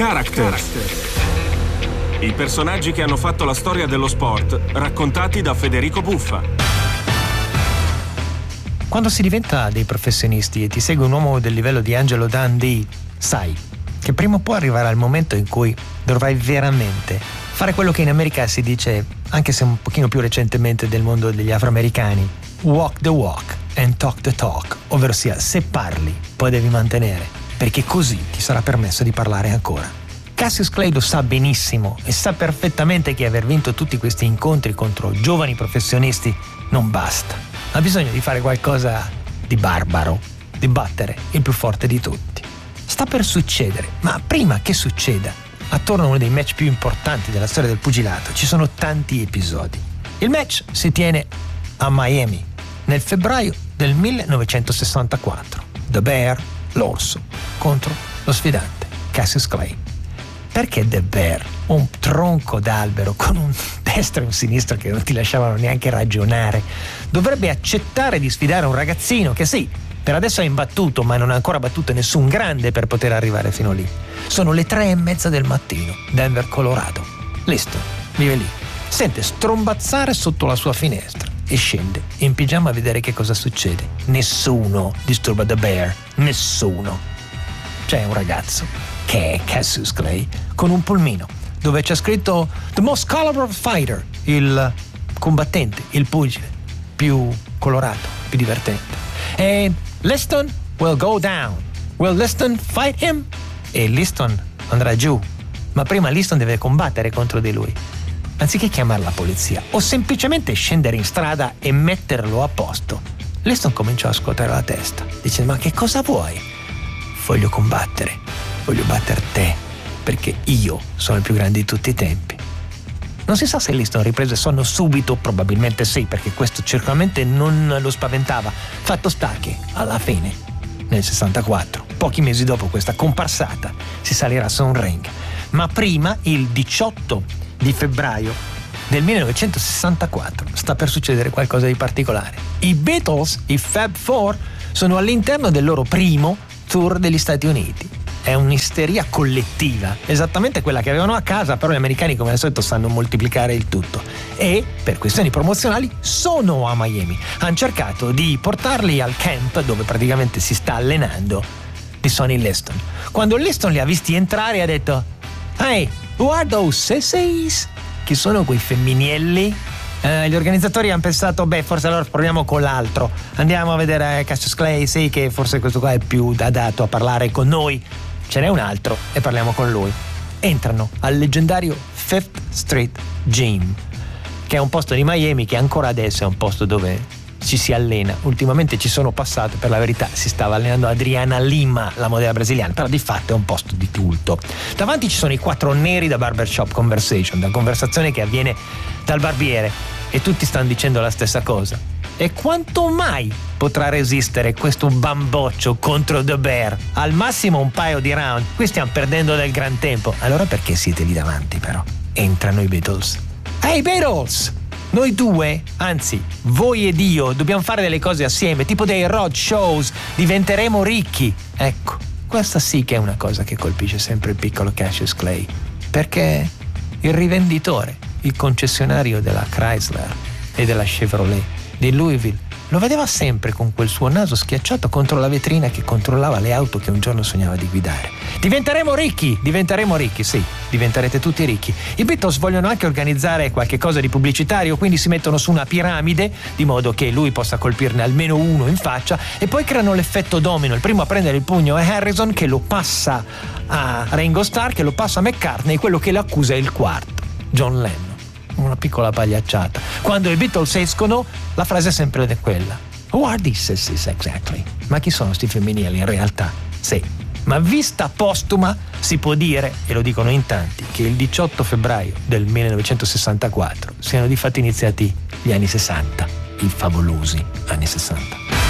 Characters. I personaggi che hanno fatto la storia dello sport, raccontati da Federico Buffa. Quando si diventa dei professionisti e ti segue un uomo del livello di Angelo Dundee, sai che prima o poi arriverà il momento in cui dovrai veramente fare quello che in America si dice, anche se un pochino più recentemente del mondo degli afroamericani, walk the walk and talk the talk, ovvero sia, se parli poi devi mantenere, perché così ti sarà permesso di parlare ancora. Cassius Clay lo sa benissimo e sa perfettamente che aver vinto tutti questi incontri contro giovani professionisti non basta. Ha bisogno di fare qualcosa di barbaro, di battere il più forte di tutti. Sta per succedere, ma prima che succeda, attorno a uno dei match più importanti della storia del pugilato ci sono tanti episodi. Il match si tiene a Miami nel febbraio del 1964. The Bear, l'orso, contro lo sfidante Cassius Clay. Perché The Bear, un tronco d'albero con un destro e un sinistro che non ti lasciavano neanche ragionare, dovrebbe accettare di sfidare un ragazzino che sì, per adesso è imbattuto, ma non ha ancora battuto nessun grande per poter arrivare fino lì? Sono le 3:30 del mattino, Denver, Colorado. Liston vive lì, sente strombazzare sotto la sua finestra e scende in pigiama a vedere che cosa succede. Nessuno disturba The Bear, nessuno. C'è un ragazzo che è Cassius Clay con un pulmino dove c'è scritto The Most Colorful Fighter, il combattente, il pugile più colorato, più divertente. E Liston will go down. Will Liston fight him? E Liston andrà giù, ma prima Liston deve combattere contro di lui. Anziché chiamare la polizia o semplicemente scendere in strada e metterlo a posto, Liston cominciò a scuotere la testa, dicendo: ma che cosa vuoi? Voglio combattere, voglio battere te, perché io sono il più grande di tutti i tempi. Non si sa se Liston riprese sonno subito, probabilmente sì, perché questo certamente non lo spaventava. Fatto sta che, alla fine, nel 64, pochi mesi dopo questa comparsata, si salirà su un ring. Ma prima, il 18 di febbraio del 1964, sta per succedere qualcosa di particolare. I Beatles, i Fab Four, sono all'interno del loro primo tour degli Stati Uniti. È un'isteria collettiva, esattamente quella che avevano a casa, però gli americani come al solito sanno moltiplicare il tutto. E, per questioni promozionali, sono a Miami. Hanno cercato di portarli al camp dove praticamente si sta allenando di Sonny Liston. Quando Liston li ha visti entrare ha detto: "Hey, who are those sissies?" Chi sono quei femminielli? Gli organizzatori hanno pensato: beh, forse allora proviamo con l'altro. Andiamo a vedere Cassius Clay, sì, che forse questo qua è più adatto a parlare con noi. Ce n'è un altro e parliamo con lui. Entrano al leggendario Fifth Street Gym, che è un posto di Miami che ancora adesso è un posto dove ci si allena. Ultimamente ci sono passato, per la verità si stava allenando Adriana Lima, la modella brasiliana, però di fatto è un posto di culto. Davanti ci sono i 4 neri da barbershop conversation, da conversazione che avviene dal barbiere, e tutti stanno dicendo la stessa cosa. E quanto mai potrà resistere questo bamboccio contro The Bear? Al massimo un paio di round. Qui stiamo perdendo del gran tempo. Allora perché siete lì davanti, però? Entrano i Beatles. Hey Beatles! Noi due, anzi, voi ed io, dobbiamo fare delle cose assieme, tipo dei road shows, diventeremo ricchi. Ecco, questa sì che è una cosa che colpisce sempre il piccolo Cassius Clay, perché il rivenditore, il concessionario della Chrysler e della Chevrolet di Louisville, lo vedeva sempre con quel suo naso schiacciato contro la vetrina che controllava le auto che un giorno sognava di guidare. Diventeremo ricchi, sì, diventerete tutti ricchi. I Beatles vogliono anche organizzare qualche cosa di pubblicitario, quindi si mettono su una piramide di modo che lui possa colpirne almeno uno in faccia, e poi creano l'effetto domino. Il primo a prendere il pugno è Harrison, che lo passa a Ringo Starr, che lo passa a McCartney, e quello che l'accusa è il quarto, John Lennon. Una piccola pagliacciata. Quando i Beatles escono, la frase è sempre quella: Who are these sissies exactly? Ma chi sono sti femminili in realtà? Sì, ma vista postuma si può dire, e lo dicono in tanti, che il 18 febbraio del 1964 siano di fatto iniziati gli anni 60, i favolosi anni 60.